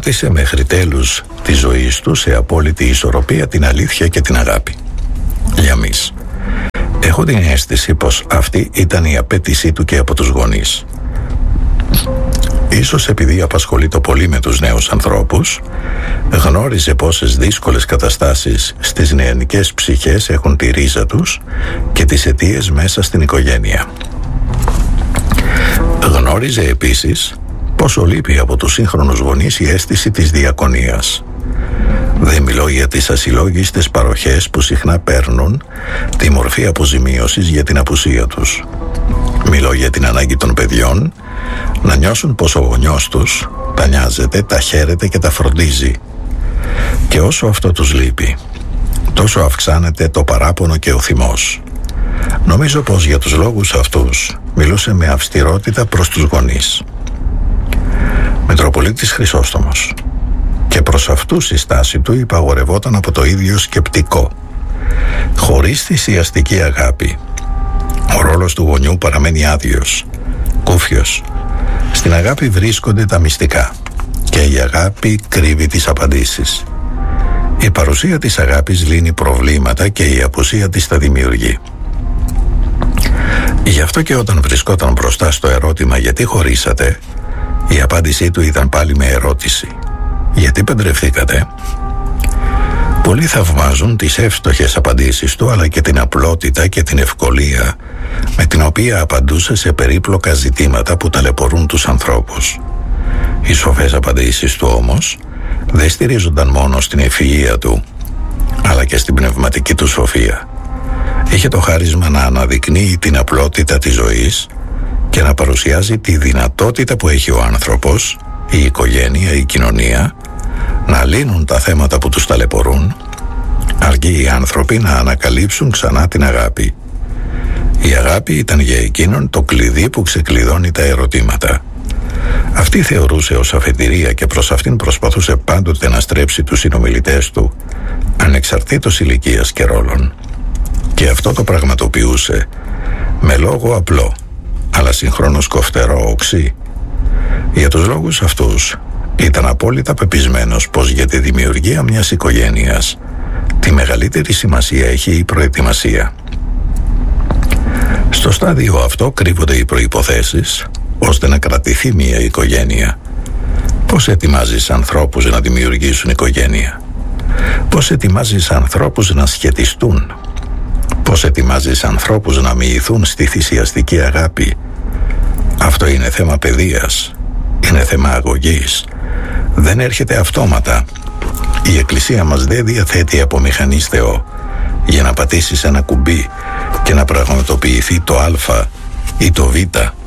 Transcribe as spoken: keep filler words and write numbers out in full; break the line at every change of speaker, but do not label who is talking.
κράτησε μέχρι τέλους της ζωής του σε απόλυτη ισορροπία την αλήθεια και την αγάπη. Λιαμής. Έχω την αίσθηση πως αυτή ήταν η απέτησή του και από τους γονείς. Ίσως επειδή απασχολείται πολύ με τους νέους ανθρώπους, γνώριζε πόσες δύσκολες καταστάσεις στις νεανικές ψυχές έχουν τη ρίζα τους και τις αιτίες μέσα στην οικογένεια. Γνώριζε επίσης πόσο λείπει από τους σύγχρονους γονείς η αίσθηση της διακονίας. Δεν μιλώ για τις ασυλλόγιστες παροχές που συχνά παίρνουν τη μορφή αποζημίωσης για την απουσία τους. Μιλώ για την ανάγκη των παιδιών να νιώσουν πως ο γονιός τους τα νοιάζεται, τα χαίρεται και τα φροντίζει. Και όσο αυτό τους λείπει, τόσο αυξάνεται το παράπονο και ο θυμός. Νομίζω πως για τους λόγους αυτούς μιλούσε με αυστηρότητα προς τους γονείς. Μητροπολίτης Χρυσόστομος. Και προς αυτούς η στάση του υπαγορευόταν από το ίδιο σκεπτικό. Χωρίς θυσιαστική αγάπη, ο ρόλος του γονιού παραμένει άδειος, κούφιος. Στην αγάπη βρίσκονται τα μυστικά και η αγάπη κρύβει τις απαντήσεις. Η παρουσία της αγάπης λύνει προβλήματα και η απουσία της τα δημιουργεί. Γι' αυτό και όταν βρισκόταν μπροστά στο ερώτημα «Γιατί χωρίσατε?», η απάντησή του ήταν πάλι με ερώτηση «Γιατί παντρευτήκατε?». Πολλοί θαυμάζουν τις εύστοχες απαντήσεις του, αλλά και την απλότητα και την ευκολία με την οποία απαντούσε σε περίπλοκα ζητήματα που ταλαιπωρούν τους ανθρώπους. Οι σοφές απαντήσεις του όμως δεν στηρίζονταν μόνο στην ευφυΐα του, αλλά και στην πνευματική του σοφία. Είχε το χάρισμα να αναδεικνύει την απλότητα της ζωής και να παρουσιάζει τη δυνατότητα που έχει ο άνθρωπος, η οικογένεια, η κοινωνία, να λύνουν τα θέματα που τους ταλαιπωρούν, αρκεί οι άνθρωποι να ανακαλύψουν ξανά την αγάπη. Η αγάπη ήταν για εκείνον το κλειδί που ξεκλειδώνει τα ερωτήματα. Αυτή θεωρούσε ως αφετηρία και προς αυτήν προσπαθούσε πάντοτε να στρέψει τους συνομιλητές του, ανεξαρτήτως ηλικίας και ρόλων. Και αυτό το πραγματοποιούσε με λόγο απλό, αλλά συγχρόνως κοφτερό οξύ. Για τους λόγους αυτούς ήταν απόλυτα πεπισμένος πως για τη δημιουργία μιας οικογένειας τη μεγαλύτερη σημασία έχει η προετοιμασία. Στο στάδιο αυτό κρύβονται οι προϋποθέσεις ώστε να κρατηθεί μια οικογένεια. Πώς ετοιμάζεις ανθρώπους να δημιουργήσουν οικογένεια? Πώς ετοιμάζεις ανθρώπους να σχετιστούν? Πώς ετοιμάζεις ανθρώπους να μοιηθούν στη θυσιαστική αγάπη? Αυτό είναι θέμα παιδείας, είναι θέμα αγωγής. Δεν έρχεται αυτόματα. Η Εκκλησία μας δεν διαθέτει από μηχανής Θεό για να πατήσεις ένα κουμπί και να πραγματοποιηθεί το Α ή το Β.